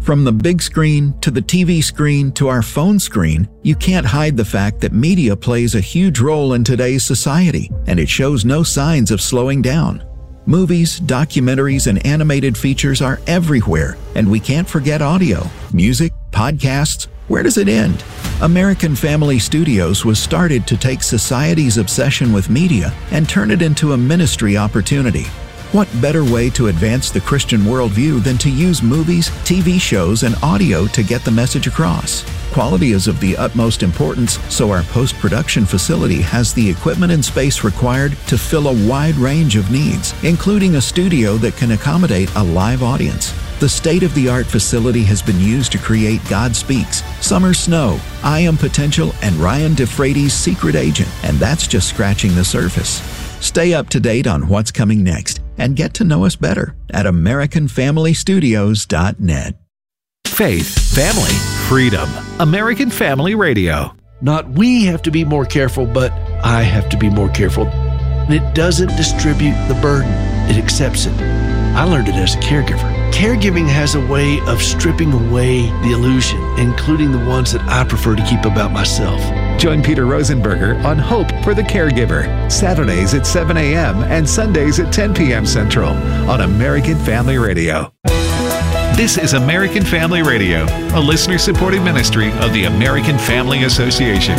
From the big screen to the TV screen to our phone screen, you can't hide the fact that media plays a huge role in today's society, and it shows no signs of slowing down. Movies, documentaries, and animated features are everywhere, and we can't forget audio, music, podcasts. Where does it end? American Family Studios was started to take society's obsession with media and turn it into a ministry opportunity. What better way to advance the Christian worldview than to use movies, TV shows, and audio to get the message across? Quality is of the utmost importance, so our post-production facility has the equipment and space required to fill a wide range of needs, including a studio that can accommodate a live audience. The state-of-the-art facility has been used to create God Speaks, Summer Snow, I Am Potential, and Ryan DeFrady's Secret Agent, and that's just scratching the surface. Stay up to date on what's coming next and get to know us better at AmericanFamilyStudios.net. Faith, family, freedom. American Family Radio. Not we have to be more careful, but I have to be more careful. It doesn't distribute the burden. It accepts it. I learned it as a caregiver. Caregiving has a way of stripping away the illusion, including the ones that I prefer to keep about myself. Join Peter Rosenberger on Hope for the Caregiver, Saturdays at 7 a.m. and Sundays at 10 p.m. Central on American Family Radio. This is American Family Radio, a listener-supported ministry of the American Family Association.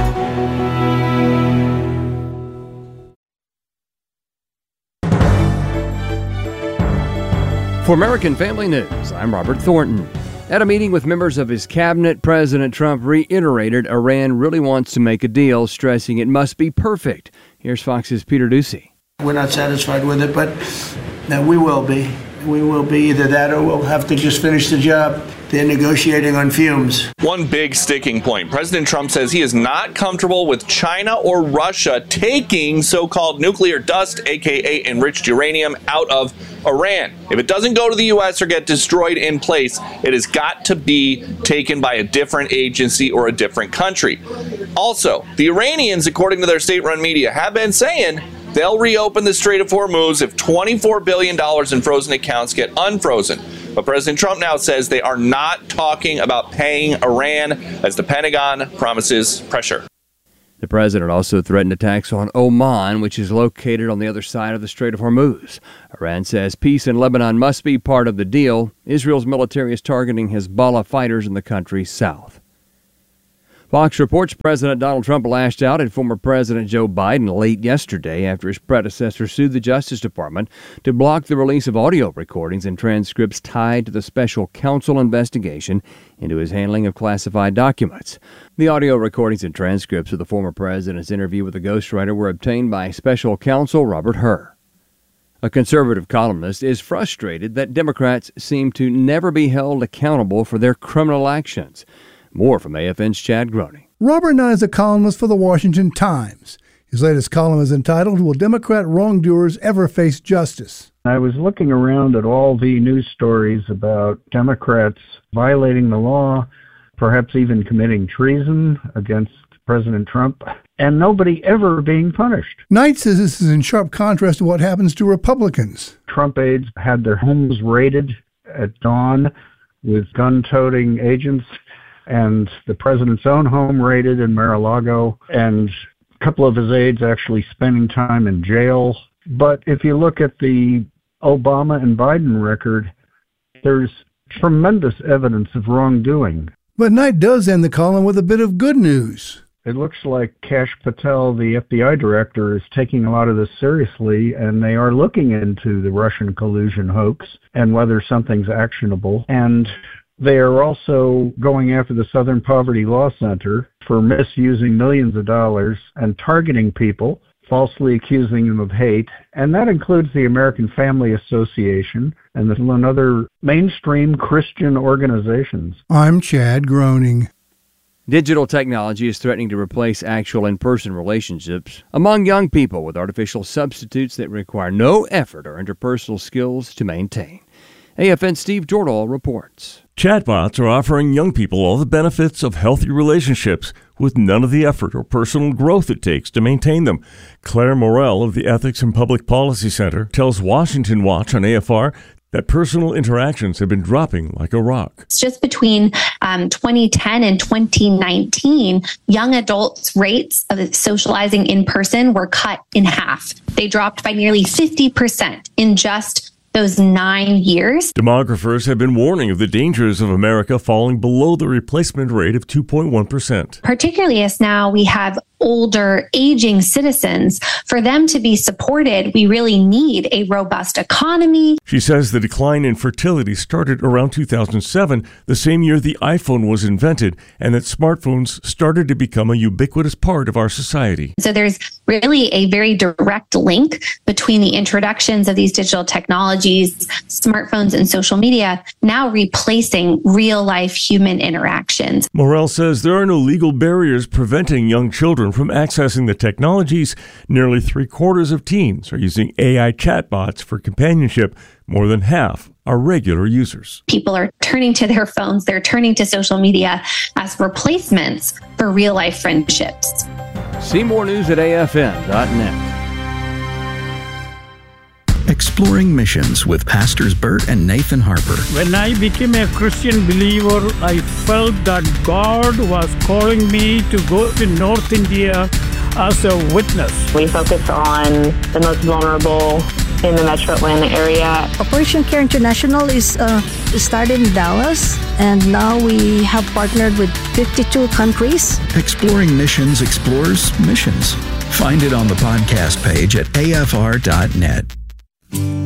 For American Family News, I'm Robert Thornton. At a meeting with members of his cabinet, President Trump reiterated Iran really wants to make a deal, stressing it must be perfect. Here's Fox's Peter Ducey. We're not satisfied with it, but we will be. We will be either that or we'll have to just finish the job. They're negotiating on fumes. One big sticking point. President Trump says he is not comfortable with China or Russia taking so-called nuclear dust, aka enriched uranium, out of Iran. If it doesn't go to the U.S. or get destroyed in place, it has got to be taken by a different agency or a different country. Also, the Iranians, according to their state-run media, have been saying they'll reopen the Strait of Hormuz if $24 billion in frozen accounts get unfrozen. But President Trump now says they are not talking about paying Iran as the Pentagon promises pressure. The president also threatened attacks on Oman, which is located on the other side of the Strait of Hormuz. Iran says peace in Lebanon must be part of the deal. Israel's military is targeting Hezbollah fighters in the country's south. Fox reports President Donald Trump lashed out at former President Joe Biden late yesterday after his predecessor sued the Justice Department to block the release of audio recordings and transcripts tied to the special counsel investigation into his handling of classified documents. The audio recordings and transcripts of the former president's interview with a ghostwriter were obtained by special counsel Robert Hur. A conservative columnist is frustrated that Democrats seem to never be held accountable for their criminal actions. More from AFN's Chad Groening. Robert Knight is a columnist for the Washington Times. His latest column is entitled, Will Democrat Wrongdoers Ever Face Justice? I was looking around at all the news stories about Democrats violating the law, perhaps even committing treason against President Trump, and nobody ever being punished. Knight says this is in sharp contrast to what happens to Republicans. Trump aides had their homes raided at dawn with gun-toting agents, and the president's own home raided in Mar-a-Lago, and a couple of his aides actually spending time in jail. But if you look at the Obama and Biden record, there's tremendous evidence of wrongdoing. But Knight does end the column with a bit of good news. It looks like Kash Patel, the FBI director, is taking a lot of this seriously, and they are looking into the Russian collusion hoax and whether something's actionable. And they are also going after the Southern Poverty Law Center for misusing millions of dollars and targeting people, falsely accusing them of hate. And that includes the American Family Association and other mainstream Christian organizations. I'm Chad Groening. Digital technology is threatening to replace actual in-person relationships among young people with artificial substitutes that require no effort or interpersonal skills to maintain. AFN Steve Jordahl reports. Chatbots are offering young people all the benefits of healthy relationships with none of the effort or personal growth it takes to maintain them. Claire Morell of the Ethics and Public Policy Center tells Washington Watch on AFR that personal interactions have been dropping like a rock. It's just between 2010 and 2019, young adults' rates of socializing in person were cut in half. They dropped by nearly 50% in just those 9 years. Demographers have been warning of the dangers of America falling below the replacement rate of 2.1%. Particularly as now we have older, aging citizens. For them to be supported, we really need a robust economy. She says the decline in fertility started around 2007, the same year the iPhone was invented, and that smartphones started to become a ubiquitous part of our society. So there's really a very direct link between the introductions of these digital technologies, smartphones, and social media, now replacing real-life human interactions. Morell says there are no legal barriers preventing young children from accessing the technologies. Nearly 3/4 of teens are using AI chatbots for companionship. More than half are regular users. People are turning to their phones. They're turning to social media as replacements for real-life friendships. See more news at afn.net. Exploring Missions with Pastors Bert and Nathan Harper. When I became a Christian believer, I felt that God was calling me to go to North India as a witness. We focus on the most vulnerable in the Metro Atlanta area. Operation Care International is started in Dallas, and now we have partnered with 52 countries. Exploring Missions explores missions. Find it on the podcast page at afr.net.